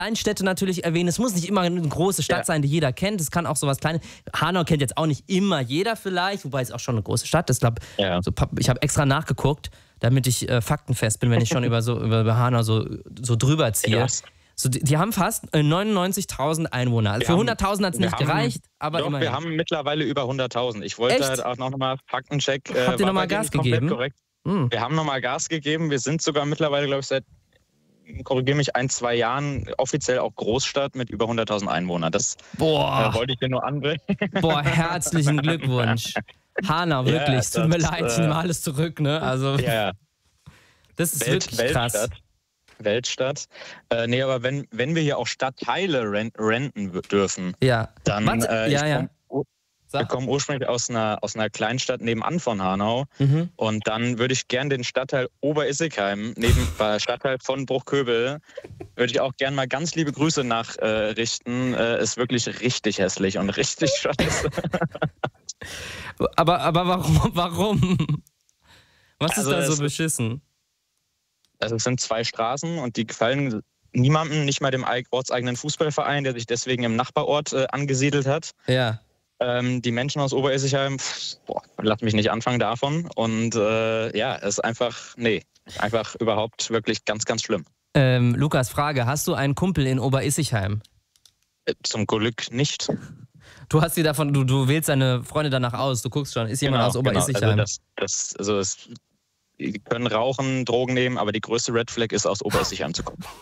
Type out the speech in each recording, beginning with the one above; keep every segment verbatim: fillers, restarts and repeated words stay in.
Kleinstädte natürlich erwähnen. Es muss nicht immer eine große Stadt ja. sein, die jeder kennt. Es kann auch sowas Kleines. Hanau kennt jetzt auch nicht immer jeder vielleicht, wobei es auch schon eine große Stadt ist. Ich, glaub, ja. so, ich habe extra nachgeguckt, damit ich äh, faktenfest bin, wenn ich schon über, so, über Hanau so, so drüber ziehe. Ja. So, die, die haben fast neunundneunzigtausend Einwohner. Also für hunderttausend hat es nicht haben, gereicht, aber doch, immerhin. Wir haben mittlerweile über hunderttausend. Ich wollte halt auch noch mal Faktencheck. Äh, Habt ihr nochmal Gas gegeben? Korrekt. Hm. Wir haben nochmal Gas gegeben. Wir sind sogar mittlerweile, glaube ich, seit, korrigiere mich, ein, zwei Jahren offiziell auch Großstadt mit über hunderttausend Einwohnern. Das Boah. Äh, wollte ich dir nur anbringen. Boah, herzlichen Glückwunsch. Hanau, wirklich. Ja, es tut mir leid, ich nehme alles zurück. Ne? Also, ja. Das ist Welt, wirklich Weltstadt. krass. Weltstadt. Äh, nee, aber wenn, wenn wir hier auch Stadtteile rent, renten dürfen, ja. dann Was? äh, ja, ja. komm, wir kommen ursprünglich aus einer, aus einer Kleinstadt nebenan von Hanau mhm. und dann würde ich gern den Stadtteil Oberissigheim, neben äh, Stadtteil von Bruchköbel, würde ich auch gern mal ganz liebe Grüße nachrichten. Äh, äh, ist wirklich richtig hässlich und richtig scheiße. aber, aber warum? warum? Was also ist da so es, beschissen? Also es sind zwei Straßen und die gefallen niemandem, nicht mal dem ortseigenen Fußballverein, der sich deswegen im Nachbarort äh, angesiedelt hat. Ja. Ähm, die Menschen aus Oberissigheim, boah, lass mich nicht anfangen davon. Und äh, ja, es ist einfach, nee, einfach überhaupt wirklich ganz, ganz schlimm. Ähm, Lukas, Frage, hast du einen Kumpel in Oberissigheim? Äh, zum Glück nicht. Du hast die davon, du, du wählst deine Freunde danach aus, du guckst schon, ist jemand genau, aus Oberissigheim? Genau. Also das, das, also es die können rauchen, Drogen nehmen, aber die größte Red Flag ist, aus Oberissigheim zu kommen.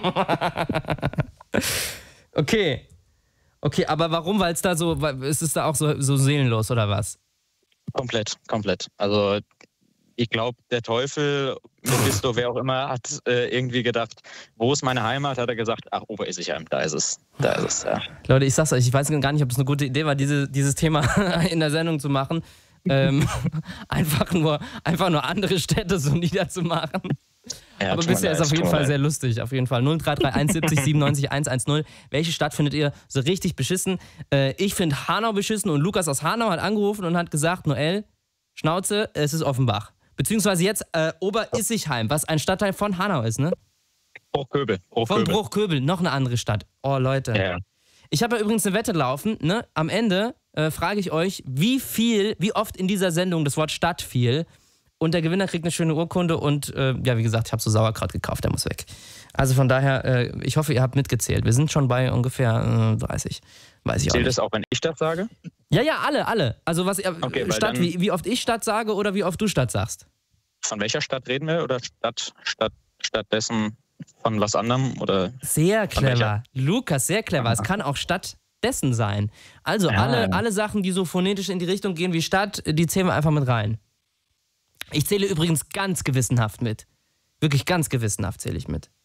Okay. Okay, aber warum? Weil es da so, ist es da auch so, so seelenlos oder was? Komplett, komplett. Also ich glaube, der Teufel, Mephisto, wer auch immer, hat äh, irgendwie gedacht, wo ist meine Heimat? Hat er gesagt, ach, Oberissigheim, da ist es. Da ist es, ja. Leute, ich sag's euch, ich weiß gar nicht, ob es eine gute Idee war, diese, dieses Thema in der Sendung zu machen. ähm, einfach, nur, einfach nur andere Städte so niederzumachen. Ja, aber bisher ist auf jeden Fall sehr lustig. Auf jeden Fall. null drei drei eins siebzig siebenundneunzig hundertzehn. Welche Stadt findet ihr so richtig beschissen? Äh, ich finde Hanau beschissen und Lukas aus Hanau hat angerufen und hat gesagt, Noel, Schnauze, es ist Offenbach. Beziehungsweise jetzt äh, Oberissigheim, was ein Stadtteil von Hanau ist, ne? Bruchköbel. Bruchköbel. Von Bruchköbel, noch eine andere Stadt. Oh, Leute. Ja. Ich habe ja übrigens eine Wette laufen, ne? Am Ende äh, frage ich euch, wie viel, wie oft in dieser Sendung das Wort Stadt fiel. Und der Gewinner kriegt eine schöne Urkunde und äh, ja, wie gesagt, ich habe so Sauerkraut gekauft, der muss weg. Also von daher, äh, ich hoffe, ihr habt mitgezählt. Wir sind schon bei ungefähr äh, dreißig. Weiß ich auch Zählt nicht. das auch, wenn ich das sage? Ja, ja, alle, alle. Also was, äh, okay, Stadt, wie, wie oft ich Stadt sage oder wie oft du Stadt sagst. Von welcher Stadt reden wir? Oder Stadt, Stadt, stattdessen von was anderem? Oder sehr clever. Lukas, sehr clever. Es kann auch stattdessen sein. Also ja. alle, alle Sachen, die so phonetisch in die Richtung gehen wie Stadt, die zählen wir einfach mit rein. Ich zähle übrigens ganz gewissenhaft mit. Wirklich ganz gewissenhaft zähle ich mit.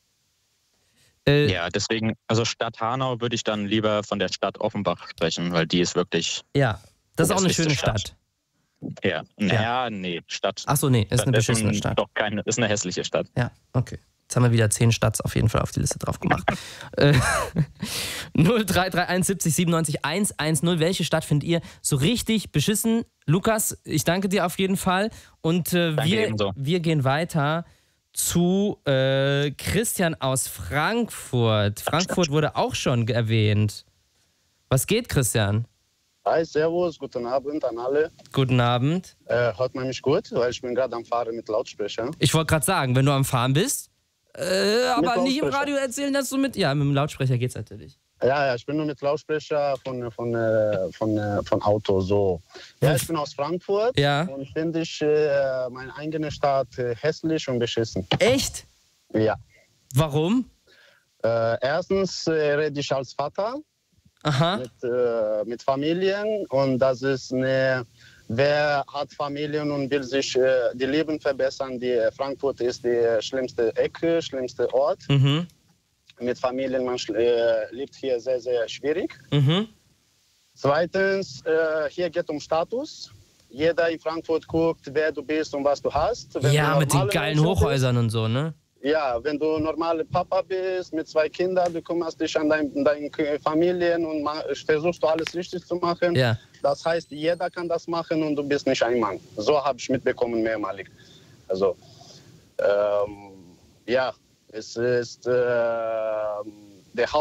Äh, ja, deswegen, also Stadt Hanau würde ich dann lieber von der Stadt Offenbach sprechen, weil die ist wirklich... Ja, das ist auch eine schöne Stadt. Stadt. Ja, naja, ja. nee, Stadt. Ach so, nee, ist eine beschissene Stadt. Doch keine, ist eine hässliche Stadt. Ja, okay. Jetzt haben wir wieder zehn Stadts auf jeden Fall auf die Liste drauf gemacht. äh, null drei drei eins siebzig siebenundneunzig hundertzehn. Welche Stadt findet ihr so richtig beschissen? Lukas, ich danke dir auf jeden Fall. Und äh, wir, wir gehen weiter zu äh, Christian aus Frankfurt. Frankfurt wurde auch schon erwähnt. Was geht, Christian? Hi, servus, guten Abend an alle. Guten Abend. Äh, hört man mich gut? Weil ich bin gerade am Fahren mit Lautsprecher. Ich wollte gerade sagen, wenn du am Fahren bist, äh, aber nicht im Radio erzählen, dass du mit... Ja, mit dem Lautsprecher geht's natürlich. Ja, ja, ich bin nur mit Lautsprecher von, von, von, von Auto, so. Ja, ich bin aus Frankfurt ja. und finde ich äh, meine eigene Stadt äh, hässlich und beschissen. Echt? Ja. Warum? Äh, erstens äh, rede ich als Vater. Aha. Mit, äh, mit Familien und das ist eine, wer hat Familien und will sich äh, die Leben verbessern, die Frankfurt ist die schlimmste Ecke, schlimmste Ort. Mhm. Mit Familien, man äh, lebt hier sehr, sehr schwierig. Mhm. Zweitens, äh, hier geht es um Status. Jeder in Frankfurt guckt, wer du bist und was du hast. Wenn ja, mit den geilen Menschen Hochhäusern bist, und so, ne? Ja, wenn du normaler Papa bist, mit zwei Kindern, du kümmerst dich an deine dein Familien und versuchst du alles richtig zu machen. Ja. Das heißt, jeder kann das machen und du bist nicht ein Mann. So habe ich mitbekommen mehrmalig. Also, ähm, ja, es ist, äh, der